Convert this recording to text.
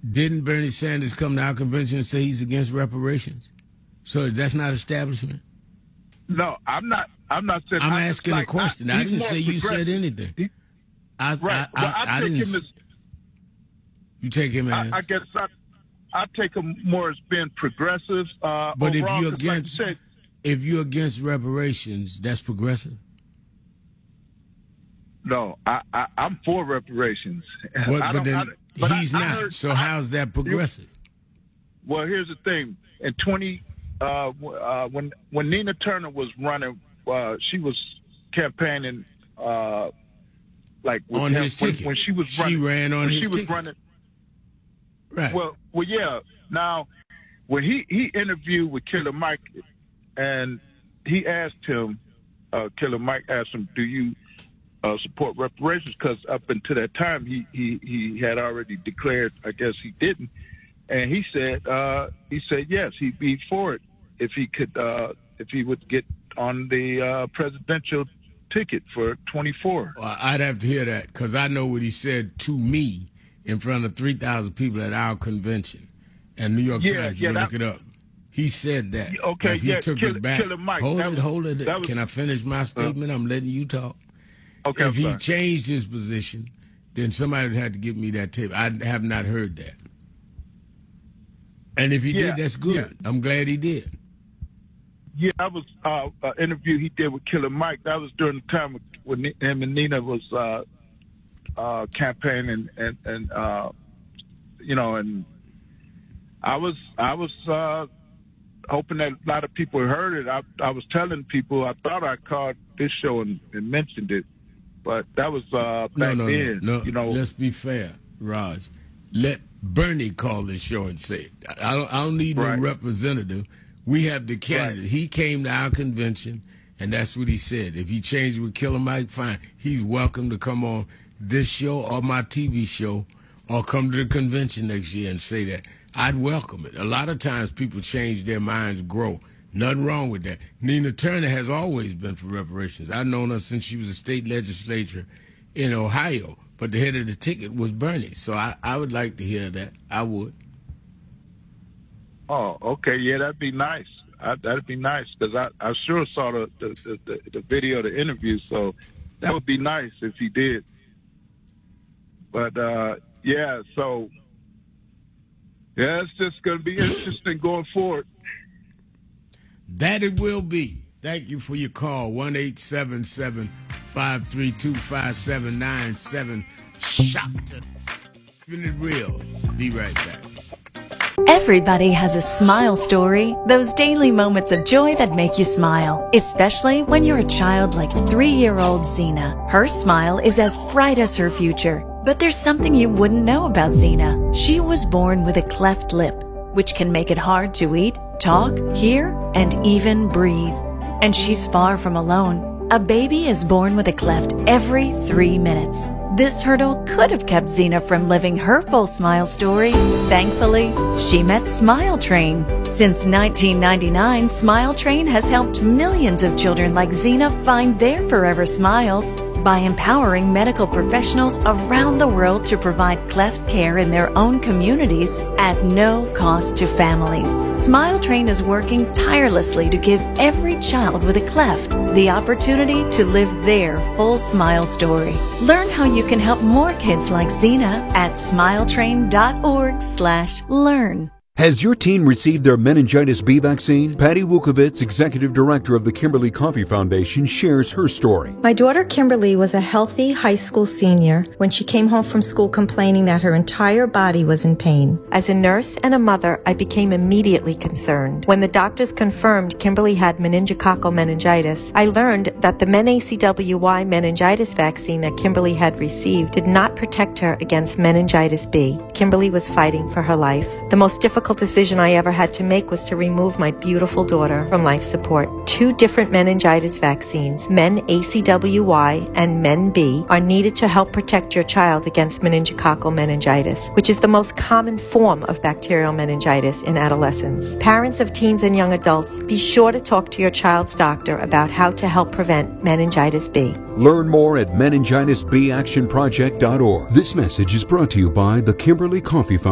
Didn't Bernie Sanders come to our convention and say he's against reparations? So that's not establishment? No, I'm not saying. I'm asking a question. I didn't say you said anything. I didn't. You take him as? I guess I take him more as being progressive. But overall, if you're against reparations, that's progressive? No, I'm for reparations. But he's not. So how's that progressive? Well, here's the thing. In when Nina Turner was running, she was campaigning like with on his ticket. When she was running. She ran on his ticket. Running. Right. Well, yeah. Now, when he interviewed with Killer Mike, and he asked him, Killer Mike asked him, "Do you support reparations?" Because up until that time, he had already declared, I guess he didn't, and he said yes, he'd be for it if he would get on the presidential ticket for 24. Well, I'd have to hear that because I know what he said to me in front of 3,000 people at our convention, and New York Times. You look it up. He said that. Okay, he took it back. Mike, hold it. Can I finish my statement? I'm letting you talk. Okay. If he changed his position, then somebody would have to give me that tape. I have not heard that. And if he did, that's good. Yeah. I'm glad he did. Yeah, that was an interview he did with Killer Mike. That was during the time when him and Nina was campaigning, and and I was hoping that a lot of people heard it. I was telling people I thought I called this show and mentioned it, but that was back then. No. Let's be fair, Raj. Let Bernie call this show and say it. I don't need no representative. We have the candidate. Right. He came to our convention, and that's what he said. If he changed with Killer Mike, fine. He's welcome to come on this show or my TV show or come to the convention next year and say that. I'd welcome it. A lot of times people change their minds, grow. Nothing wrong with that. Nina Turner has always been for reparations. I've known her since she was a state legislator in Ohio, but the head of the ticket was Bernie. So I would like to hear that. I would. Oh, okay. Yeah, that'd be nice. That'd be nice because I sure saw the video, the interview. So that would be nice if he did. But yeah, so yeah, it's just going to be interesting going forward. That it will be. Thank you for your call. 1-877-532-5797. Shocked. Keeping it real. Be right back. Everybody has a smile story, those daily moments of joy that make you smile, especially when you're a child like 3-year-old Xena. Her smile is as bright as her future, but there's something you wouldn't know about Xena. She was born with a cleft lip, which can make it hard to eat, talk, hear, and even breathe. And she's far from alone. A baby is born with a cleft every 3 minutes. This hurdle could have kept Xena from living her full smile story. Thankfully, she met Smile Train. Since 1999, Smile Train has helped millions of children like Xena find their forever smiles by empowering medical professionals around the world to provide cleft care in their own communities at no cost to families. Smile Train is working tirelessly to give every child with a cleft the opportunity to live their full smile story. Learn how you can help more kids like Xena at smiletrain.org/learn. Has your teen received their meningitis B vaccine? Patty Wukovitz, Executive Director of the Kimberly Coffee Foundation, shares her story. My daughter Kimberly was a healthy high school senior when she came home from school complaining that her entire body was in pain. As a nurse and a mother, I became immediately concerned. When the doctors confirmed Kimberly had meningococcal meningitis, I learned that the MenACWY meningitis vaccine that Kimberly had received did not protect her against meningitis B. Kimberly was fighting for her life. The most difficult decision I ever had to make was to remove my beautiful daughter from life support. 2 different meningitis vaccines, MenACWY and MenB, are needed to help protect your child against meningococcal meningitis, which is the most common form of bacterial meningitis in adolescents. Parents of teens and young adults, be sure to talk to your child's doctor about how to help prevent meningitis B. Learn more at meningitisbactionproject.org. This message is brought to you by the Kimberly Coffee Foundation.